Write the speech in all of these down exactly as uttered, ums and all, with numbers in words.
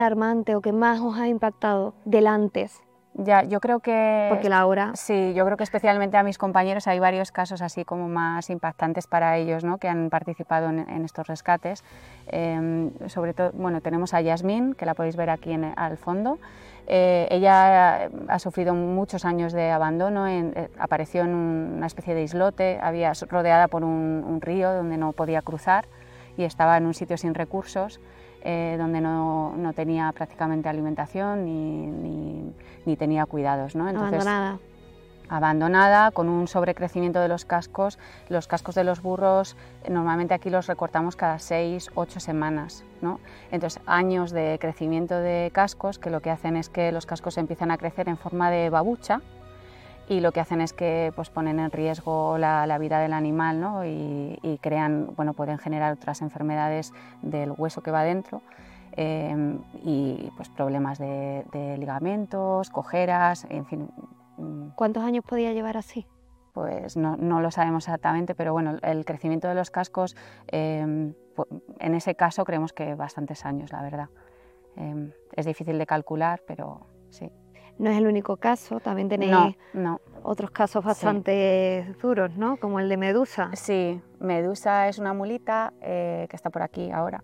alarmante o que más os ha impactado del antes? Ya, yo creo que... Porque la hora... Sí, yo creo que especialmente a mis compañeros hay varios casos así como más impactantes para ellos, ¿no?, que han participado en, en estos rescates. Eh, sobre todo, bueno, tenemos a Yasmín, que la podéis ver aquí en, al fondo. Eh, ella ha sufrido muchos años de abandono, en, eh, apareció en una especie de islote, había rodeada por un, un río donde no podía cruzar y estaba en un sitio sin recursos. Eh, donde no, no tenía prácticamente alimentación ni, ni, ni tenía cuidados, ¿no? Entonces, abandonada. Abandonada, con un sobrecrecimiento de los cascos. Los cascos de los burros normalmente aquí los recortamos cada seis, ocho semanas, ¿no? Entonces, años de crecimiento de cascos que lo que hacen es que los cascos empiezan a crecer en forma de babucha, y lo que hacen es que pues, ponen en riesgo la, la vida del animal, ¿no? y, y crean, bueno, pueden generar otras enfermedades del hueso que va dentro, eh, y pues, problemas de, de ligamentos, cojeras, en fin. ¿Cuántos años podía llevar así? Pues no, no lo sabemos exactamente, pero bueno, el crecimiento de los cascos, eh, en ese caso creemos que bastantes años, la verdad. Eh, es difícil de calcular, pero sí. No es el único caso, también tenéis no, no. otros casos bastante sí. duros, ¿no? Como el de Medusa. Sí, Medusa es una mulita eh, que está por aquí ahora.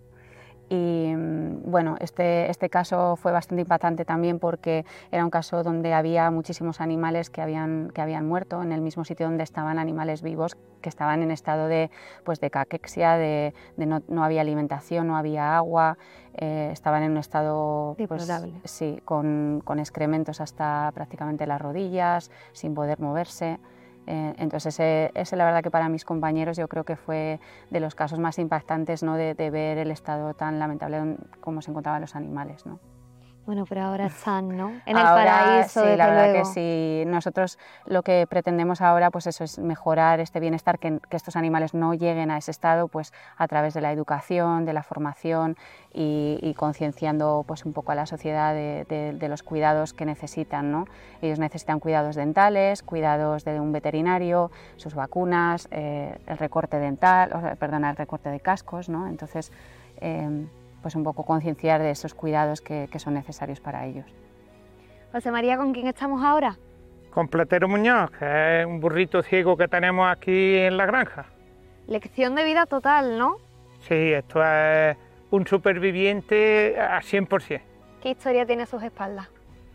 Y bueno, este, este caso fue bastante impactante también porque era un caso donde había muchísimos animales que habían, que habían muerto en el mismo sitio donde estaban animales vivos que estaban en estado de, pues de caquexia, de, de no, no había alimentación, no había agua, eh, estaban en un estado pues, sí, con, con excrementos hasta prácticamente las rodillas, sin poder moverse. Eh, entonces ese, ese la verdad que para mis compañeros yo creo que fue de los casos más impactantes, ¿no?, de, de ver el estado tan lamentable como se encontraban los animales, ¿no? Bueno, pero ahora están, ¿no?, en el ahora, paraíso, sí, desde la verdad luego. que sí. Nosotros lo que pretendemos ahora pues eso es mejorar este bienestar, que, que estos animales no lleguen a ese estado pues a través de la educación, de la formación y, y concienciando pues un poco a la sociedad de, de, de los cuidados que necesitan, ¿no? Ellos necesitan cuidados dentales, cuidados de un veterinario, sus vacunas, eh, el recorte dental, o sea, perdona, el recorte de cascos, ¿no? Entonces, eh, pues un poco concienciar de esos cuidados que, que son necesarios para ellos. José María, ¿con quién estamos ahora? Con Platero Muñoz, que es un burrito ciego que tenemos aquí en la granja. Lección de vida total, ¿no? Sí, esto es un superviviente a cien por cien. ¿Qué historia tiene a sus espaldas?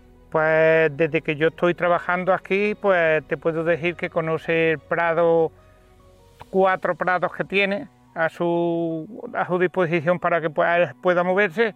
Pues desde que yo estoy trabajando aquí, pues te puedo decir que conoce el prado, cuatro prados que tiene a su, a su disposición para que pueda, pueda moverse.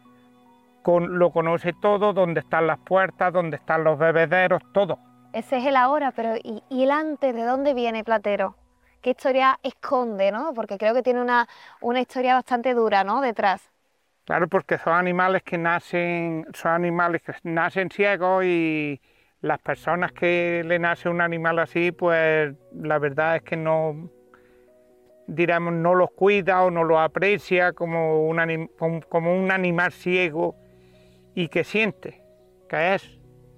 Con, lo conoce todo, dónde están las puertas, dónde están los bebederos, todo. Ese es el ahora, pero ¿y, y el antes? ¿De dónde viene Platero? ¿Qué historia esconde, no? Porque creo que tiene una, una historia bastante dura, ¿no?, detrás. Claro, porque son animales que nacen, son animales que nacen ciegos, y las personas que le nace un animal así, pues la verdad es que no, diremos, no los cuida o no los aprecia como un, anim, como un animal ciego y que siente, que es.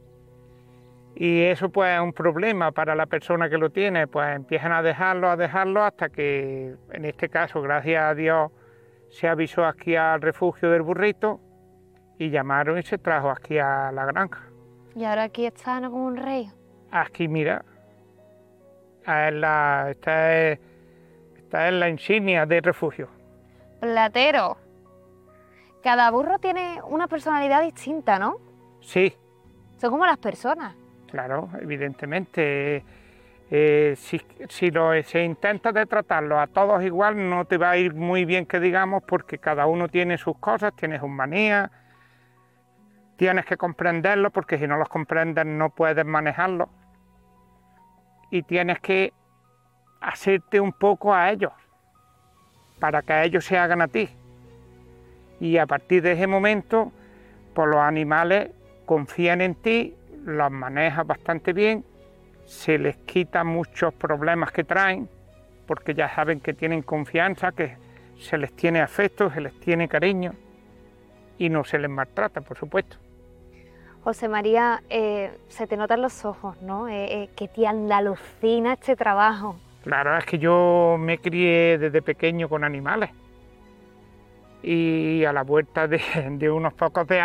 Y eso pues es un problema para la persona que lo tiene, pues empiezan a dejarlo, a dejarlo, hasta que en este caso, gracias a Dios, se avisó aquí al refugio del burrito y llamaron y se trajo aquí a la granja. Y ahora aquí está, ¿no?, como un rey. Aquí, mira, es la, esta, es, esta es la insignia del refugio. Platero. Cada burro tiene una personalidad distinta, ¿no? Sí. Son como las personas. Claro, evidentemente. Eh, si si lo, se intenta de tratarlo a todos igual, no te va a ir muy bien, que digamos, porque cada uno tiene sus cosas, tiene sus manías. Tienes que comprenderlo, porque si no los comprendes no puedes manejarlo. Y tienes que hacerte un poco a ellos, para que ellos se hagan a ti. Y a partir de ese momento, pues los animales confían en ti, los manejas bastante bien, se les quita muchos problemas que traen, porque ya saben que tienen confianza, que se les tiene afecto, se les tiene cariño, y no se les maltrata, por supuesto. José María, eh, se te notan los ojos, ¿no? Eh, eh, que te alucina este trabajo. Claro, es que yo me crié desde pequeño con animales. y a la vuelta de, de unos pocos de